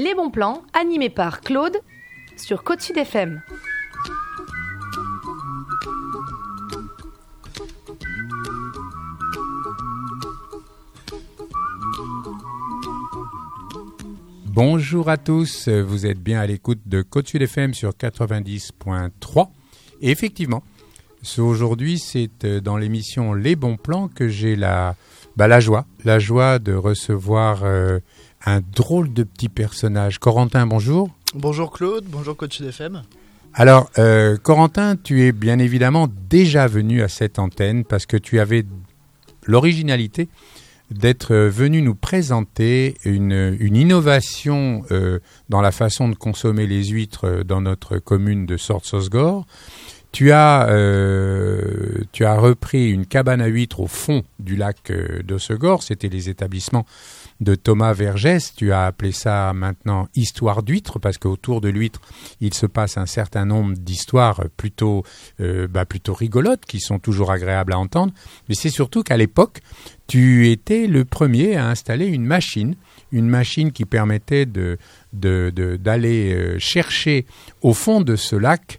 Les bons plans, animés par Claude, sur Côte Sud FM. Bonjour à tous, vous êtes bien à l'écoute de Côte Sud FM sur 90.3. Et effectivement, aujourd'hui, c'est dans l'émission Les Bons Plans que j'ai la joie de recevoir un drôle de petit personnage. Corentin, bonjour. Bonjour Claude, bonjour Côte Sud FM. Alors, Corentin, tu es bien évidemment déjà venu à cette antenne parce que tu avais l'originalité d'être venu nous présenter une innovation dans la façon de consommer les huîtres dans notre commune de Sortz-Osgore. Tu as repris une cabane à huîtres au fond du lac d'Ossegor. C'était les établissements de Thomas Vergès. Tu as appelé ça maintenant histoire d'huîtres parce qu'autour de l'huître, il se passe un certain nombre d'histoires plutôt rigolotes qui sont toujours agréables à entendre. Mais c'est surtout qu'à l'époque, tu étais le premier à installer une machine qui permettait d'aller chercher au fond de ce lac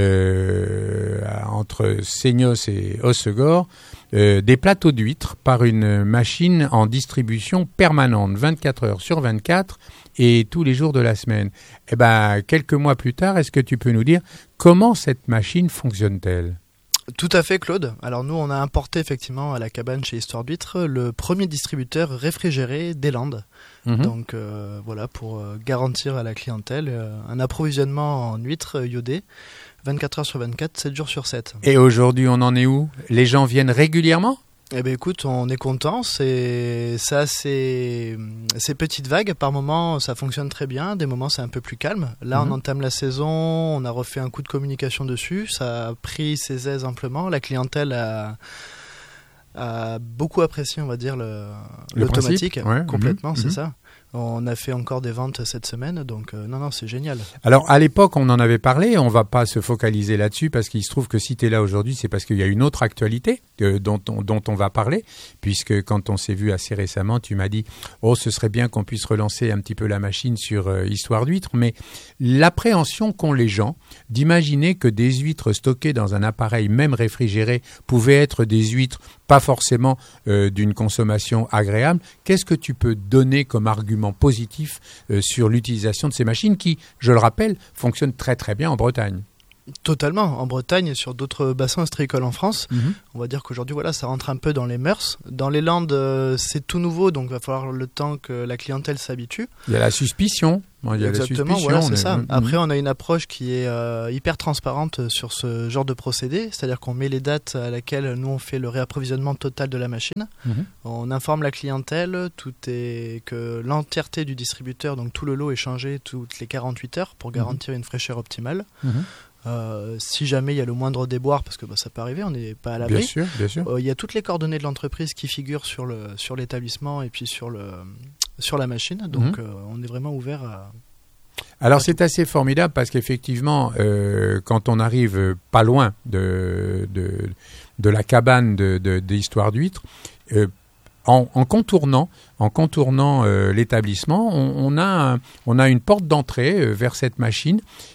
entre Seignos et Hossegor, des plateaux d'huîtres par une machine en distribution permanente, 24 heures sur 24 et tous les jours de la semaine. Eh ben, quelques mois plus tard, est-ce que tu peux nous dire comment cette machine fonctionne-t-elle ? Tout à fait Claude. Alors nous, on a importé effectivement à la cabane chez Histoire d'Huîtres le premier distributeur réfrigéré des Landes. Donc voilà, pour garantir à la clientèle un approvisionnement en huîtres iodées 24 heures sur 24, 7 jours sur 7. Et aujourd'hui, on en est où ? Les gens viennent régulièrement ? Eh bien écoute, on est content, c'est petites vagues, par moments ça fonctionne très bien, des moments c'est un peu plus calme. Là on entame la saison, on a refait un coup de communication dessus, ça a pris ses aises amplement, la clientèle a beaucoup apprécié on va dire l'automatique, ouais, complètement, c'est ça. On a fait encore des ventes cette semaine, donc non, c'est génial. Alors, à l'époque, on en avait parlé, on ne va pas se focaliser là-dessus, parce qu'il se trouve que si tu es là aujourd'hui, c'est parce qu'il y a une autre actualité dont on va parler, puisque quand on s'est vu assez récemment, tu m'as dit « Oh, ce serait bien qu'on puisse relancer un petit peu la machine sur Histoire d'huîtres », mais l'appréhension qu'ont les gens d'imaginer que des huîtres stockées dans un appareil, même réfrigéré, pouvaient être des huîtres pas forcément d'une consommation agréable. Qu'est-ce que tu peux donner comme argument positif sur l'utilisation de ces machines qui, je le rappelle, fonctionnent très très bien en Bretagne? Totalement, en Bretagne et sur d'autres bassins ostréicoles en France. On va dire qu'aujourd'hui, voilà, ça rentre un peu dans les mœurs. Dans les Landes, c'est tout nouveau, donc il va falloir le temps que la clientèle s'habitue. Il y a la suspicion. Exactement, voilà, c'est ça. Après, on a une approche qui est hyper transparente sur ce genre de procédé, c'est-à-dire qu'on met les dates à laquelle nous on fait le réapprovisionnement total de la machine. On informe la clientèle, que l'entièreté du distributeur, donc tout le lot est changé toutes les 48 heures pour garantir une fraîcheur optimale. Si jamais il y a le moindre déboire, parce que ça peut arriver, on n'est pas à l'abri. Bien sûr. Il y a toutes les coordonnées de l'entreprise qui figurent sur l'établissement et puis sur la machine, donc on est vraiment ouvert à... Alors c'est assez formidable parce qu'effectivement, quand on arrive pas loin de la cabane d'Histoire d'huîtres, en contournant l'établissement, on a une porte d'entrée vers cette machine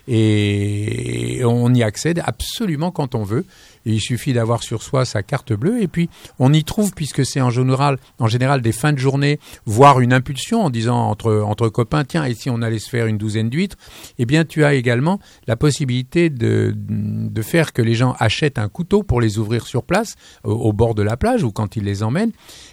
et on y accède absolument quand on veut. Et il suffit d'avoir sur soi sa carte bleue et puis on y trouve, puisque c'est en général des fins de journée, voire une impulsion en disant entre copains, tiens, et si on allait se faire une douzaine d'huîtres, eh bien tu as également la possibilité de faire que les gens achètent un couteau pour les ouvrir sur place, au bord de la plage ou quand ils les emmènent.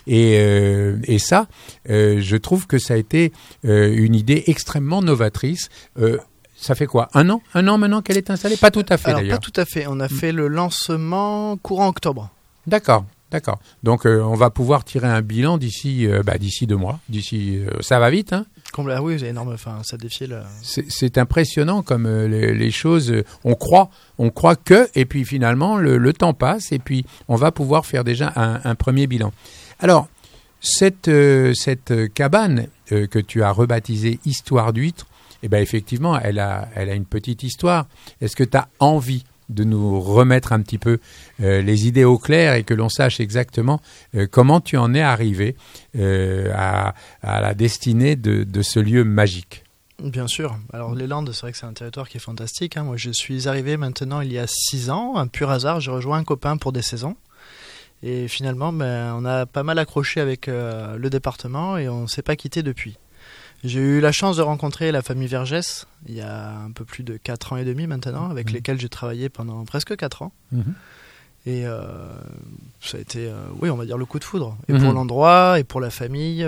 Et ça, je trouve que ça a été une idée extrêmement novatrice. Ça fait quoi ? Un an maintenant qu'elle est installée ? Pas tout à fait. Alors, d'ailleurs. Pas tout à fait. On a fait le lancement courant octobre. D'accord. Donc, on va pouvoir tirer un bilan d'ici 2 mois. Ça va vite, hein ? Oui, c'est énorme. Enfin, ça défie le... C'est impressionnant comme les choses. On croit que, et puis finalement, le temps passe, et puis on va pouvoir faire déjà un premier bilan. Alors, cette cabane que tu as rebaptisée Histoire d'huîtres, eh bien, effectivement, elle a une petite histoire. Est-ce que tu as envie de nous remettre un petit peu les idées au clair et que l'on sache exactement comment tu en es arrivé à la destinée de ce lieu magique? Bien sûr. Alors les Landes, c'est vrai que c'est un territoire qui est fantastique. Moi, je suis arrivé maintenant il y a 6 ans, un pur hasard. J'ai rejoint un copain pour des saisons. Et finalement, on a pas mal accroché avec le département et on ne s'est pas quitté depuis. J'ai eu la chance de rencontrer la famille Vergès il y a un peu plus de 4 ans et demi maintenant, avec lesquels j'ai travaillé pendant presque 4 ans. Et ça a été, on va dire, le coup de foudre. Et pour l'endroit, et pour la famille,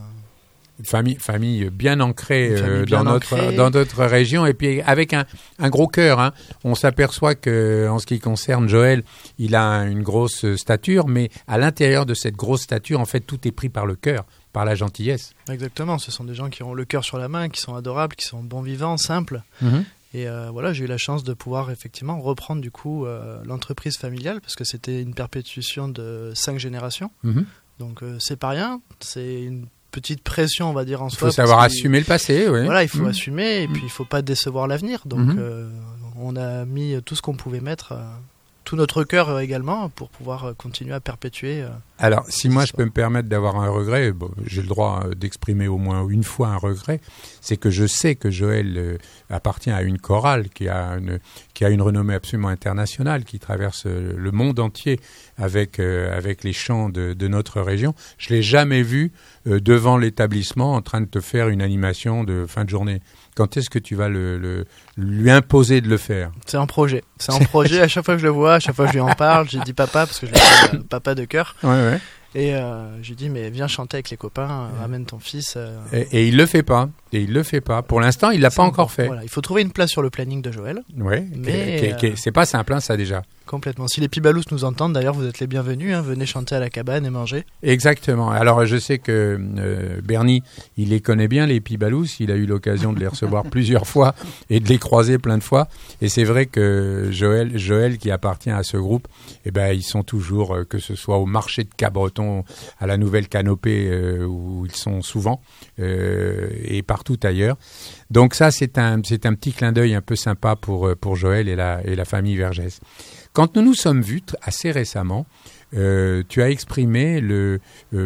Famille bien ancrée dans notre région, et puis avec un gros cœur. On s'aperçoit que, en ce qui concerne Joël, il a une grosse stature, mais à l'intérieur de cette grosse stature, en fait, tout est pris par le cœur, par la gentillesse. Exactement, ce sont des gens qui ont le cœur sur la main, qui sont adorables, qui sont bons vivants, simples. Et j'ai eu la chance de pouvoir effectivement reprendre du coup l'entreprise familiale, parce que c'était une perpétuation de 5 générations. Donc c'est pas rien, c'est une petite pression, on va dire, en soi. Il faut savoir assumer le passé, oui. Voilà, il faut assumer, et puis il faut pas décevoir l'avenir. Donc on a mis tout ce qu'on pouvait mettre, tout notre cœur également, pour pouvoir continuer à perpétuer. Alors, si moi je peux me permettre d'avoir un regret, j'ai le droit d'exprimer au moins une fois un regret, c'est que je sais que Joël appartient à une chorale qui a une renommée absolument internationale, qui traverse le monde entier avec les chants de notre région. Je l'ai jamais vu devant l'établissement en train de te faire une animation de fin de journée. Quand est-ce que tu vas lui imposer de le faire ? C'est un projet. À chaque fois que je le vois, à chaque fois que je lui en parle, j'ai dit papa, parce que je l'appelle papa de cœur. Ouais. Et j'ai dit, mais viens chanter avec les copains, ramène ton fils. Et il le fait pas. Pour l'instant, il l'a pas encore fait. Voilà, il faut trouver une place sur le planning de Joël. Ouais. C'est pas simple, ça déjà. Complètement. Si les Pibalous nous entendent, d'ailleurs, vous êtes les bienvenus. Venez chanter à la cabane et manger. Exactement. Alors, je sais que Bernie, il les connaît bien, les Pibalous. Il a eu l'occasion de les recevoir plusieurs fois et de les croiser plein de fois. Et c'est vrai que Joël, qui appartient à ce groupe, ils sont toujours, que ce soit au marché de Cabreton, à la Nouvelle Canopée, où ils sont souvent, et partout ailleurs. Donc ça, c'est un petit clin d'œil un peu sympa pour Joël et la famille Vergès. Quand nous nous sommes vus assez récemment, tu as exprimé le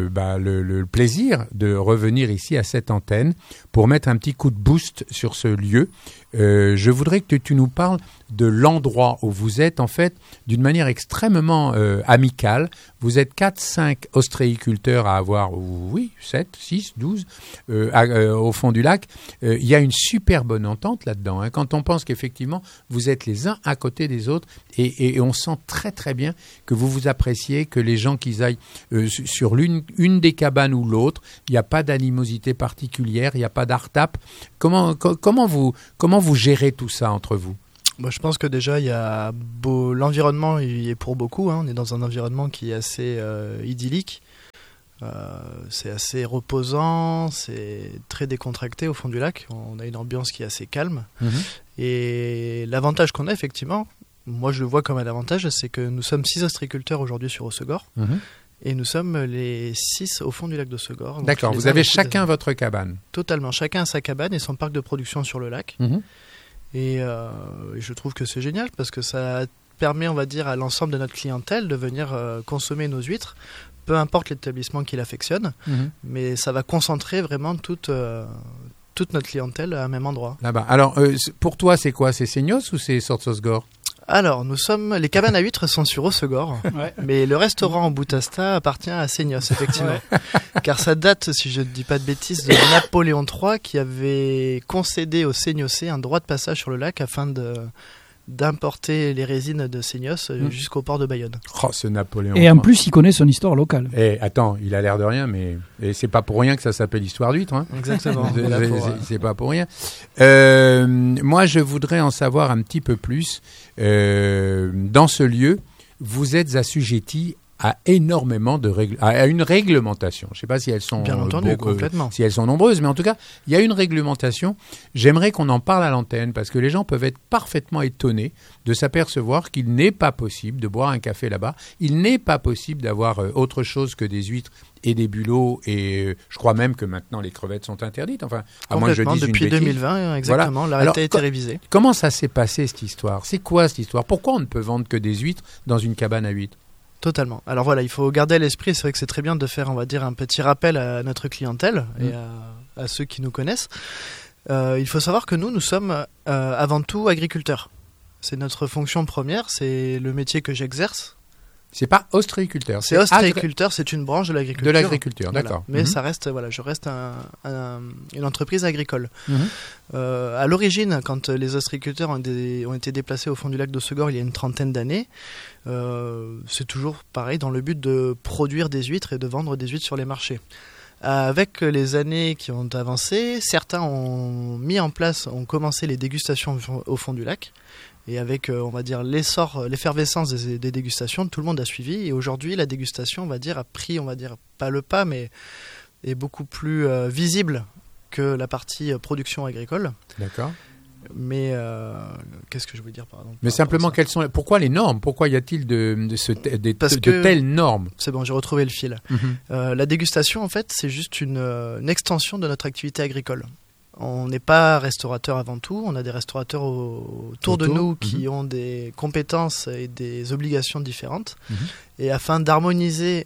plaisir de revenir ici à cette antenne pour mettre un petit coup de boost sur ce lieu. Je voudrais que tu nous parles de l'endroit où vous êtes, en fait, d'une manière extrêmement amicale. Vous êtes 4-5 ostréiculteurs à avoir, 7, 6, 12 au fond du lac. Il y a une super bonne entente là-dedans. Quand on pense qu'effectivement, vous êtes les uns à côté des autres et on sent très très bien que vous vous appréciez, que les gens qui aillent sur une des cabanes ou l'autre, il n'y a pas d'animosité particulière, il n'y a pas d'art-tap. Comment vous gérez tout ça entre vous ? Je pense que déjà, l'environnement il est pour beaucoup. On est dans un environnement qui est assez idyllique. C'est assez reposant, c'est très décontracté au fond du lac. On a une ambiance qui est assez calme. Et l'avantage qu'on a, effectivement, moi je le vois comme un avantage, c'est que nous sommes 6 ostréiculteurs aujourd'hui sur Hossegor. Et nous sommes les 6 au fond du lac d'Hossegor. D'accord, vous avez chacun votre cabane. Totalement, chacun a sa cabane et son parc de production sur le lac. Et je trouve que c'est génial parce que ça permet, on va dire, à l'ensemble de notre clientèle de venir consommer nos huîtres, peu importe l'établissement qui l'affectionne, mais ça va concentrer vraiment toute notre clientèle à un même endroit. Là-bas. Alors, pour toi, c'est quoi ? C'est Seignos ou c'est Sortsosgor ? Alors, les cabanes à huîtres sont sur Hossegor, mais le restaurant en Boutasta appartient à Seignos, effectivement. Car ça date, si je ne dis pas de bêtises, de Napoléon III qui avait concédé aux Seignosais un droit de passage sur le lac afin d'importer les résines de Seignos jusqu'au port de Bayonne. Oh, ce Napoléon. Et en plus, il connaît son histoire locale. Attends, il a l'air de rien, mais c'est pas pour rien que ça s'appelle Histoire d'huître. Exactement. C'est pas pour rien. Moi, je voudrais en savoir un petit peu plus. Dans ce lieu, vous êtes assujettis à énormément à une réglementation. Je ne sais pas si elles sont bien entendu, complètement. Si elles sont nombreuses, mais en tout cas, il y a une réglementation. J'aimerais qu'on en parle à l'antenne parce que les gens peuvent être parfaitement étonnés de s'apercevoir qu'il n'est pas possible de boire un café là-bas. Il n'est pas possible d'avoir autre chose que des huîtres et des bulots, et je crois même que maintenant les crevettes sont interdites. Enfin, à moins que je dise depuis une bêtise. 2020, exactement. Voilà. L'arrêté a été révisé. Comment ça s'est passé cette histoire ? C'est quoi cette histoire ? Pourquoi on ne peut vendre que des huîtres dans une cabane à huîtres ? Totalement. Alors voilà, il faut garder à l'esprit, c'est vrai que c'est très bien de faire, on va dire, un petit rappel à notre clientèle et à ceux qui nous connaissent. Il faut savoir que nous sommes avant tout agriculteurs. C'est notre fonction première, c'est le métier que j'exerce. C'est pas ostréiculteur. C'est ostréiculteur, c'est une branche de l'agriculture. De l'agriculture, voilà. D'accord. Mais ça reste, je reste une entreprise agricole. À l'origine, quand les ostréiculteurs ont été déplacés au fond du lac d'Hossegor il y a une 30aine d'années, c'est toujours pareil dans le but de produire des huîtres et de vendre des huîtres sur les marchés. Avec les années qui ont avancé, certains ont commencé les dégustations au fond du lac. Et avec, on va dire, l'effervescence des dégustations, tout le monde a suivi. Et aujourd'hui, la dégustation, on va dire, a pris, pas le pas, mais est beaucoup plus visible que la partie production agricole. D'accord. Mais qu'est-ce que je veux dire, pardon? Mais simplement, pourquoi les normes? Pourquoi y a-t-il de telles normes? C'est bon, j'ai retrouvé le fil. La dégustation, en fait, c'est juste une extension de notre activité agricole. On n'est pas restaurateur avant tout, on a des restaurateurs autour de nous qui ont des compétences et des obligations différentes. Et afin d'harmoniser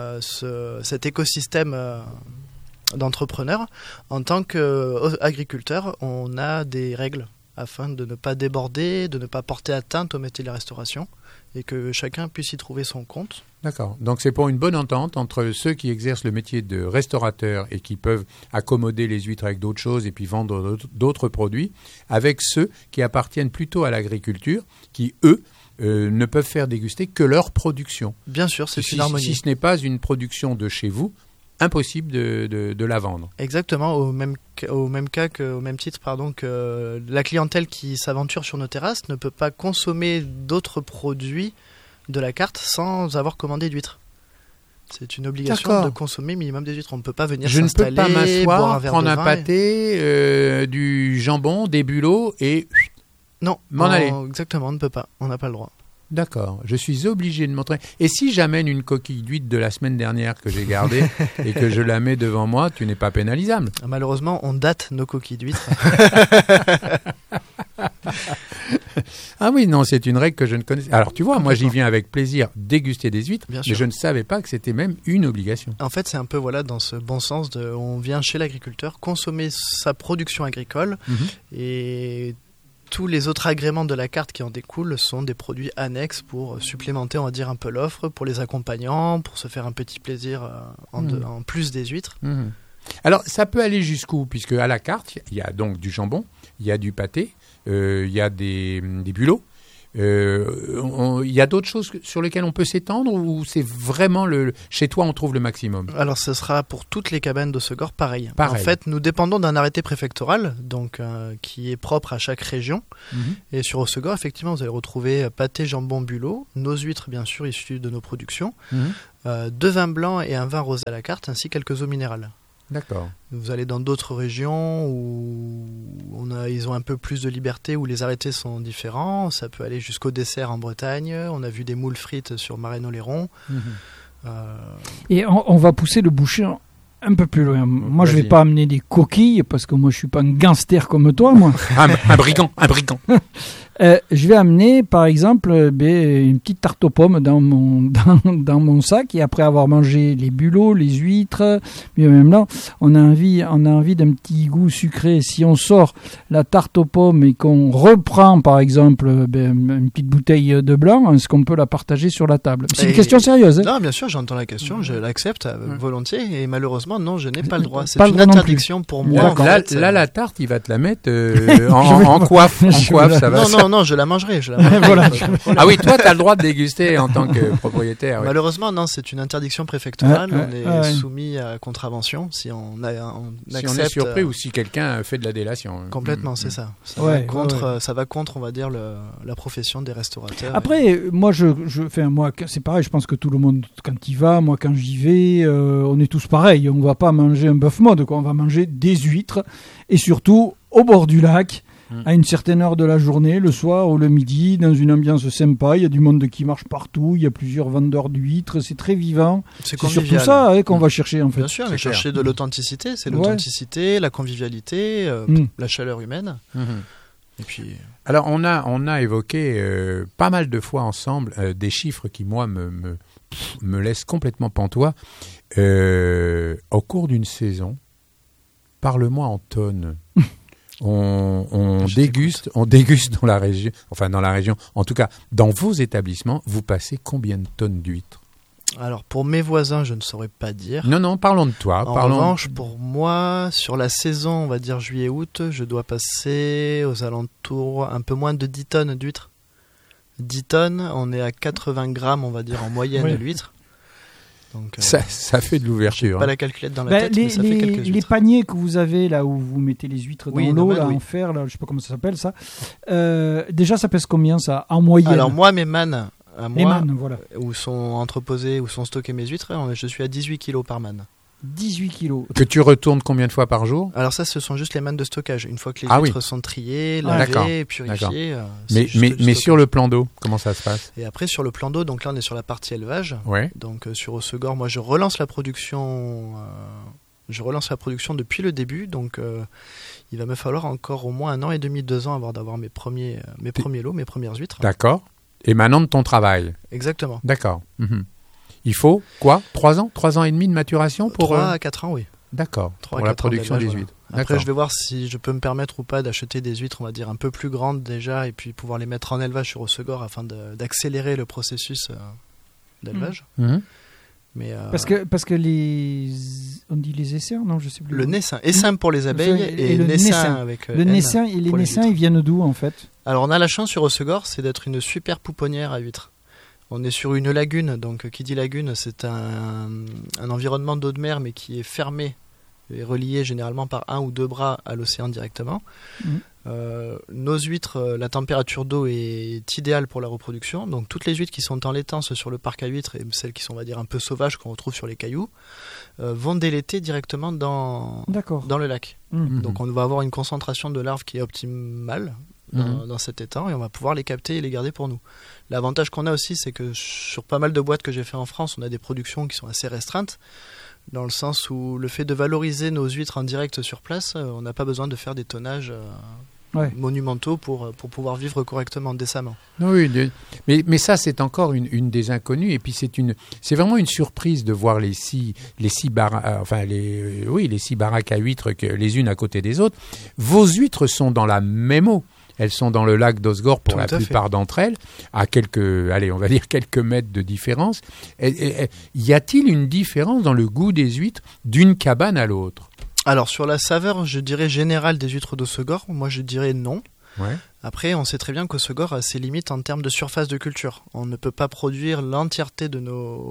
cet écosystème d'entrepreneurs, en tant qu'agriculteur, on a des règles afin de ne pas déborder, de ne pas porter atteinte au métier de la restauration et que chacun puisse y trouver son compte. D'accord. Donc c'est pour une bonne entente entre ceux qui exercent le métier de restaurateur et qui peuvent accommoder les huîtres avec d'autres choses et puis vendre d'autres produits, avec ceux qui appartiennent plutôt à l'agriculture, qui eux ne peuvent faire déguster que leur production. Bien sûr, c'est une harmonie. Si ce n'est pas une production de chez vous, impossible de la vendre. Exactement, au même titre que la clientèle qui s'aventure sur nos terrasses ne peut pas consommer d'autres produits de la carte sans avoir commandé d'huîtres. C'est une obligation de consommer minimum des huîtres. On ne peut pas venir s'installer, je ne peux pas m'asseoir, boire un verre prendre de un vin pâté, du jambon, des bulots et non, m'en aller. Exactement, on ne peut pas. On n'a pas le droit. D'accord, je suis obligé de montrer. Et si j'amène une coquille d'huître de la semaine dernière que j'ai gardée et que je la mets devant moi, tu n'es pas pénalisable. Malheureusement, on date nos coquilles d'huître. Ah oui, non, c'est une règle que je ne connaissais. Alors tu vois, moi j'y viens avec plaisir déguster des huîtres, mais je ne savais pas que c'était même une obligation. En fait, c'est un peu dans ce bon sens on vient chez l'agriculteur consommer sa production agricole et tous les autres agréments de la carte qui en découlent sont des produits annexes pour supplémenter, on va dire, un peu l'offre, pour les accompagnants, pour se faire un petit plaisir en plus des huîtres. Alors, ça peut aller jusqu'où? Puisque à la carte, il y a donc du jambon, il y a du pâté, il y a des bulots. Il y a d'autres choses sur lesquelles on peut s'étendre ou c'est vraiment chez toi on trouve le maximum? Alors ce sera pour toutes les cabanes d'Hossegor pareil. En fait, nous dépendons d'un arrêté préfectoral donc qui est propre à chaque région. Et sur Hossegor, effectivement, vous allez retrouver pâté, jambon, bulot, nos huîtres bien sûr issues de nos productions, 2 vins blancs et un vin rosé à la carte, ainsi que quelques eaux minérales. D'accord. Vous allez dans d'autres régions où ils ont un peu plus de liberté, où les arrêtés sont différents. Ça peut aller jusqu'au dessert en Bretagne. On a vu des moules frites sur Marennes-Oléron. Et on va pousser le boucher un peu plus loin. Moi, je ne vais pas amener des coquilles, parce que moi, je ne suis pas un gangster comme toi, moi. un brigand. Je vais amener, par exemple, une petite tarte aux pommes dans mon sac, et après avoir mangé les bulots, les huîtres, mais même là, on a envie d'un petit goût sucré. Si on sort la tarte aux pommes et qu'on reprend, par exemple, une petite bouteille de blanc, est-ce qu'on peut la partager sur la table? C'est une question sérieuse. Non, bien sûr, j'entends la question, je l'accepte volontiers, et malheureusement, non, je n'ai pas le droit. C'est une interdiction pour moi. Là, la tarte, il va te la mettre en coiffe, ça va. Non, je la mangerai. Voilà. Ah oui, toi, tu as le droit de déguster en tant que propriétaire. Oui. Malheureusement, non, c'est une interdiction préfectorale. On est soumis à contravention si on accepte. Si on est surpris ou si quelqu'un fait de la délation. Complètement, c'est ça. Ça va contre, on va dire, la profession des restaurateurs. Après, moi, c'est pareil, je pense que tout le monde, quand il va, moi, quand j'y vais, on est tous pareils. On ne va pas manger un bœuf mode, on va manger des huîtres et surtout au bord du lac. À une certaine heure de la journée, le soir ou le midi, dans une ambiance sympa, il y a du monde qui marche partout, il y a plusieurs vendeurs d'huîtres, c'est très vivant. C'est surtout ça qu'on va chercher en fait. Bien sûr, on va chercher de l'authenticité, c'est l'authenticité, la convivialité, la chaleur humaine. Et puis... Alors on a évoqué pas mal de fois ensemble des chiffres qui moi me laissent complètement pantois. Au cours d'une saison, parle-moi en tonnes. on déguste dans la région, en tout cas dans vos établissements, vous passez combien de tonnes d'huîtres ? Alors pour mes voisins, je ne saurais pas dire. Non, parlons de toi. En revanche, pour moi, sur la saison, on va dire juillet-août, je dois passer aux alentours un peu moins de 10 tonnes d'huîtres. 10 tonnes, on est à 80 grammes, on va dire, en moyenne de l'huître. Donc, ça fait de l'ouverture. Pas la calculette dans la tête, mais ça fait quelques huîtres. Les paniers que vous avez là où vous mettez les huîtres dans l'eau, là, en fer, là, je sais pas comment ça s'appelle ça. Déjà, ça pèse combien ça en moyenne ? Alors moi, mes mannes, voilà. où sont entreposées, où sont stockées mes huîtres, je suis à 18 kilos par manne. 18 kilos. Que tu retournes combien de fois par jour ? Alors ça, ce sont juste les mannes de stockage. Une fois que les huîtres sont triées, lavées, purifiées. Mais sur le plan d'eau, comment ça se passe ? Et après, sur le plan d'eau, donc là, on est sur la partie élevage. Ouais. Donc sur Hossegor, moi, je relance la production depuis le début. Donc il va me falloir encore au moins 1 an et demi, 2 ans avant d'avoir mes premiers lots, mes premières huîtres. D'accord. Émanant de ton travail. Exactement. D'accord. Il faut quoi ? 3 ans ? 3 ans et demi de maturation pour 3 à 4 ans, oui. D'accord. Pour la production des huîtres. Voilà. Après, je vais voir si je peux me permettre ou pas d'acheter des huîtres, on va dire, un peu plus grandes déjà, et puis pouvoir les mettre en élevage sur Hossegor afin d'accélérer le processus d'élevage. Mais parce que on dit les essaims, non, je sais plus. Le naissin, essaim pour les abeilles et le naissin avec le naissin et les naissins, ils viennent d'où en fait ? Alors on a la chance sur Hossegor, c'est d'être une super pouponnière à huîtres. On est sur une lagune, donc qui dit lagune, c'est un environnement d'eau de mer, mais qui est fermé et relié généralement par 1 ou 2 bras à l'océan directement. Nos huîtres, la température d'eau est idéale pour la reproduction, donc toutes les huîtres qui sont en laitance sur le parc à huîtres et celles qui sont, on va dire, un peu sauvages qu'on retrouve sur les cailloux, vont délaiter directement dans le lac. Donc on va avoir une concentration de larves qui est optimale dans cet étang et on va pouvoir les capter et les garder pour nous. L'avantage qu'on a aussi, c'est que sur pas mal de boîtes que j'ai fait en France, on a des productions qui sont assez restreintes, dans le sens où le fait de valoriser nos huîtres en direct sur place, on n'a pas besoin de faire des tonnages monumentaux pour pouvoir vivre correctement, décemment. Oui, mais ça c'est encore une des inconnues, et puis c'est vraiment une surprise de voir les six baraques à huîtres les unes à côté des autres. Vos huîtres sont dans la même eau. Elles sont dans le lac d'Hossegor pour la plupart d'entre elles, à quelques mètres de différence. Y a-t-il une différence dans le goût des huîtres d'une cabane à l'autre ? Alors sur la saveur, je dirais générale des huîtres d'Hossegor, moi je dirais non. Ouais. Après, on sait très bien qu'Hossegor a ses limites en termes de surface de culture. On ne peut pas produire l'entièreté de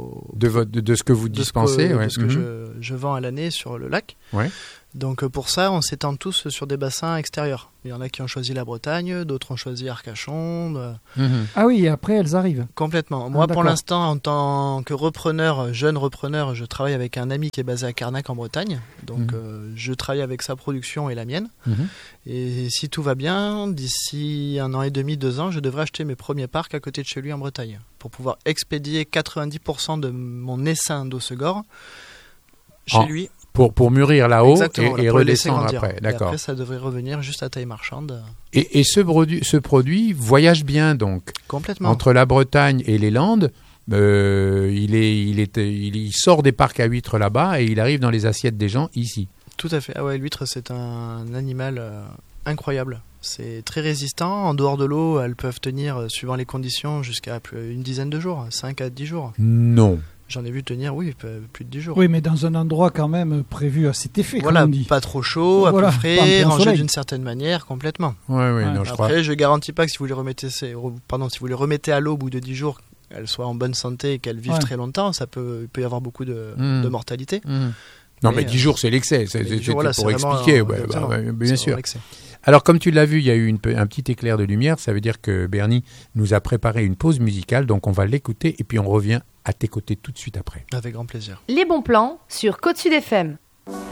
ce que vous dispensez, de ce que je vends à l'année sur le lac. Ouais. Donc pour ça, on s'étend tous sur des bassins extérieurs. Il y en a qui ont choisi la Bretagne, d'autres ont choisi Arcachon. Ah oui, et après elles arrivent. Complètement. Moi, pour l'instant, en tant que jeune repreneur, je travaille avec un ami qui est basé à Carnac en Bretagne. Donc je travaille avec sa production et la mienne. Et si tout va bien, d'ici 1 an et demi, 2 ans, je devrais acheter mes premiers parcs à côté de chez lui en Bretagne pour pouvoir expédier 90% de mon essaim d'Hossegor chez lui. Pour mûrir là-haut et pour redescendre après. D'accord. Et après, ça devrait revenir juste à taille marchande. Et ce produit voyage bien donc. Complètement. Entre la Bretagne et les Landes, il sort des parcs à huîtres là-bas et il arrive dans les assiettes des gens ici. Tout à fait. Ah ouais, l'huître, c'est un animal incroyable. C'est très résistant. En dehors de l'eau, elles peuvent tenir, suivant les conditions, jusqu'à une dizaine de jours, 5 à 10 jours. Non. J'en ai vu tenir, plus de 10 jours. Oui, mais dans un endroit quand même prévu à cet effet, voilà, comme on dit. Pas trop chaud, à peu frais, rangé d'une certaine manière, complètement. Non, Après, je garantis pas que si vous les remettez à l'eau au bout de 10 jours, qu'elles soient en bonne santé et qu'elles vivent très longtemps, il peut y avoir beaucoup de mortalité. Non, mais 10 jours, c'est l'excès. C'est pour expliquer. Bien sûr. Alors, comme tu l'as vu, il y a eu un petit éclair de lumière. Ça veut dire que Bernie nous a préparé une pause musicale. Donc, on va l'écouter et puis on revient à tes côtés tout de suite après. Avec grand plaisir. Les bons plans sur Côte Sud FM.